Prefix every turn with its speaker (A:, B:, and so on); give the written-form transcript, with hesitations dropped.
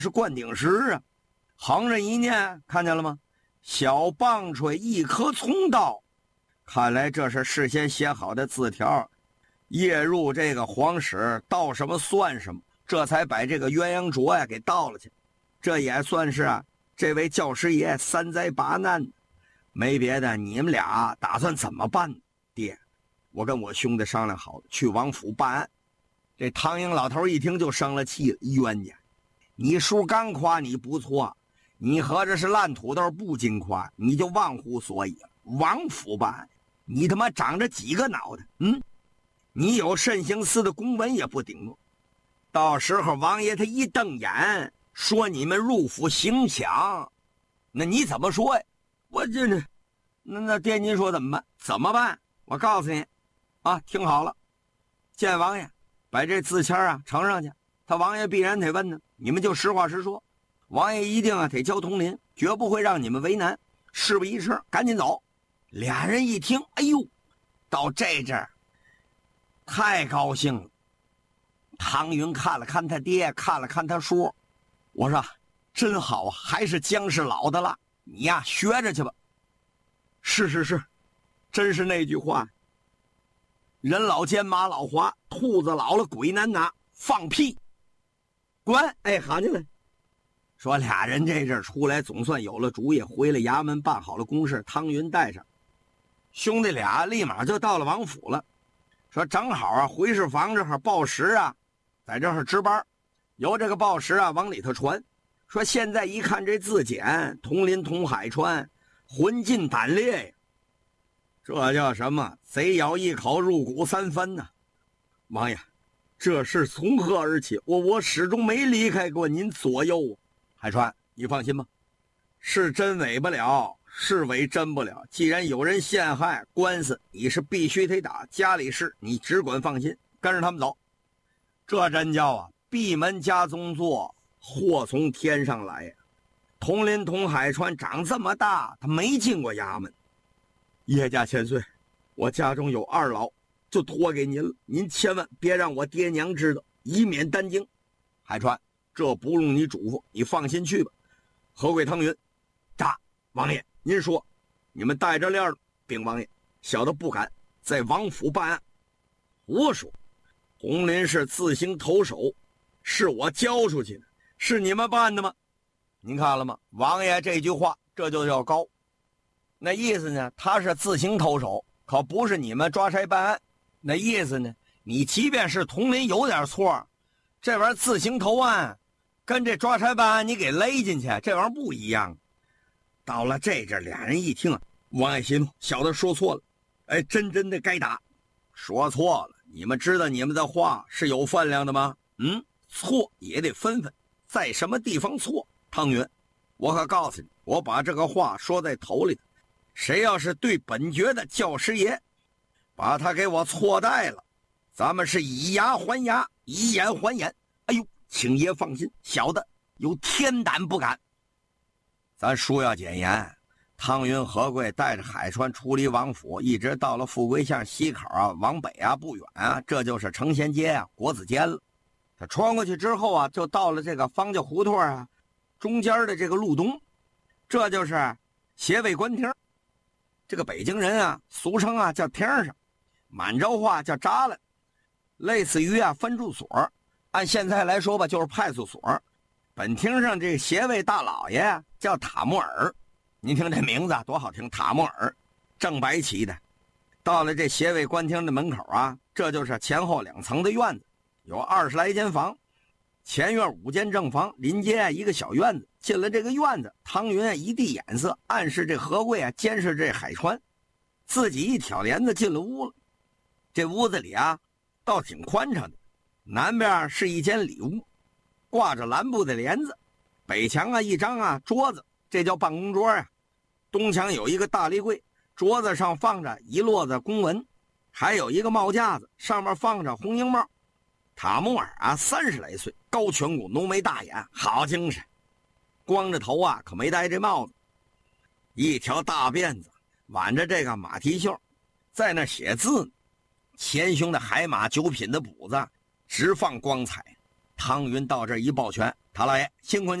A: 是灌顶石啊。横着一念，看见了吗？小棒槌一颗葱刀，看来这是事先写好的字条，夜入这个皇室，到什么算什么，这才把这个鸳鸯镯呀给倒了去。这也算是这位教师爷三灾八难。没别的，你们俩打算怎么办？爹，我跟我兄弟商量好了，去王府办案。这唐营老头一听就生了气了，冤家，你叔刚夸你不错，你合着是烂土豆不经夸，你就忘乎所以了。王府办案，你他妈长着几个脑袋？你有慎刑司的公文也不顶用，到时候王爷他一瞪眼说你们入府行抢，那你怎么说呀？我这那爹您说怎么办？怎么办？我告诉你听好了，见王爷把这字签呈上去，他王爷必然得问呢，你们就实话实说，王爷一定得交通临，绝不会让你们为难。事不宜迟，赶紧走。俩人一听，哎呦，到这阵儿太高兴了。唐云看了看他爹，看了看他叔，我说真好啊，还是姜氏老的了，你呀学着去吧。是，真是那句话，人老奸马老滑，兔子老了鬼难拿。放屁，滚！好进来。说俩人这阵出来总算有了主意，回了衙门办好了公事，汤云带上兄弟俩立马就到了王府了。说正好回事房这儿报时在这儿值班，由这个报时往里头传，说现在一看这字简，同林同海川，魂尽胆裂呀，这叫什么？贼咬一口，入骨三分呐！王爷，这事从何而起？我始终没离开过您左右海川，你放心吧，是真伪不了，是伪真不了。既然有人陷害，官司你是必须得打，家里事你只管放心，跟着他们走。这真叫闭门家中坐，祸从天上来呀！同林同海川长这么大，他没进过衙门。叶家千岁，我家中有二老，就托给您了，您千万别让我爹娘知道，以免担惊。海川，这不用你嘱咐，你放心去吧。何贵汤云，王爷，您说，你们带着链了？禀王爷，小的不敢在王府办案。胡说，红林是自行投手，是我交出去的，是你们办的吗？您看了吗？王爷这句话，这就叫高。那意思呢，他是自行投手，可不是你们抓差办案。那意思呢，你即便是同林有点错，这玩意儿自行投案跟这抓差办案你给勒进去，这玩意儿不一样。到了这阵，俩人一听王爷息怒，小的说错了，真的该打。说错了，你们知道你们的话是有分量的吗？错也得分分，在什么地方错？汤云，我可告诉你，我把这个话说在头里头，谁要是对本爵的教师爷把他给我错待了，咱们是以牙还牙，以眼还眼。哎呦，请爷放心，小的有天胆不敢。咱书要简言，汤云何贵带着海川出离王府，一直到了富贵巷西口往北不远这就是承贤街国子监了。他穿过去之后就到了这个方家胡同中间的这个路东，这就是协卫官厅。这个北京人俗称叫厅上，满洲话叫栅栏，类似于分驻所，按现在来说吧，就是派出所。本厅上这协卫大老爷叫塔木尔，您听这名字多好听，塔木尔，正白旗的。到了这协卫官厅的门口这就是前后2层的院子，有20来间房，前院5间正房，临街一个小院子。进了这个院子，汤云一递眼色，暗示这何贵监视这海川，自己一挑帘子进了屋了。这屋子里倒挺宽敞的，南边是一间里屋，挂着蓝布的帘子，北墙一张桌子，这叫办公桌东墙有一个大立柜，桌子上放着一摞子公文，还有一个帽架子，上面放着红缨帽。塔木尔30来岁，高颧骨，浓眉大眼，好精神。光着头可没戴这帽子，一条大辫子，挽着这个马蹄袖，在那写字呢。前胸的海马9品的补子直放光彩。汤云到这一抱拳， 唐老爷辛苦您。